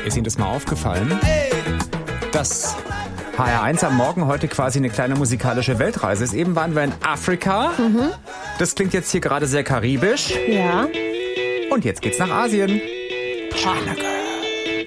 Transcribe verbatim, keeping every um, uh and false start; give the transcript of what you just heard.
Ist Ihnen das mal aufgefallen? Dass H R eins am Morgen heute quasi eine kleine musikalische Weltreise ist. Eben waren wir in Afrika. Mhm. Das klingt jetzt hier gerade sehr karibisch. Ja. Und jetzt geht's nach Asien. China Girl.